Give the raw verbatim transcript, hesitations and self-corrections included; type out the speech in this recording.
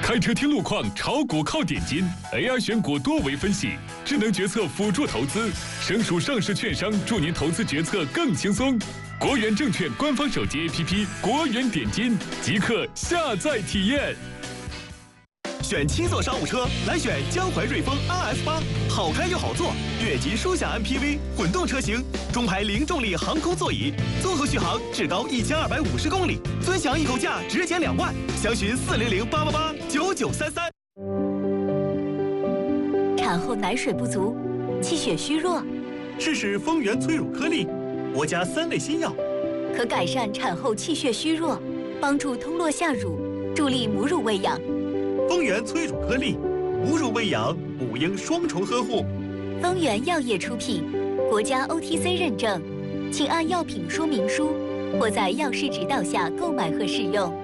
开车听路况，炒股靠点金 ，A I 选股多维分析，智能决策辅助投资，省属上市券商助您投资决策更轻松。国元证券官方手机 A P P 国元点金，即刻下载体验。 选七座商务车，来选江淮瑞风 R F 八，好开又好坐，越级舒享 M P V 混动车型，中排零重力航空座椅，综合续航至高一千二百五十公里，尊享易购价直减两万，详询四零零八八八九九三三。 产后奶水不足，气血虚弱， 试试丰源催乳颗粒，国家三类新药， 可改善产后气血虚弱，帮助通络下乳，助力母乳喂养。 丰源催乳颗粒，母乳喂养，母婴双重呵护。 丰源药业出品，国家 O T C 认证，请按药品说明书或在药师指导下购买和使用。